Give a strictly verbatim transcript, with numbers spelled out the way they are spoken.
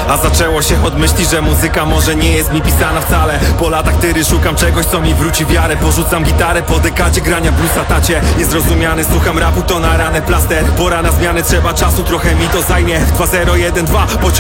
A zaczęło się od myśli, że muzyka może nie jest mi pisana wcale. Po latach tyry szukam czegoś, co mi wróci wiarę. Porzucam gitarę po dekadzie grania bluesa, tacie niezrozumiany, słucham rapu, to na ranę plaster. Pora na zmiany, trzeba czasu, trochę mi to zajmie. Dwa zero jeden dwa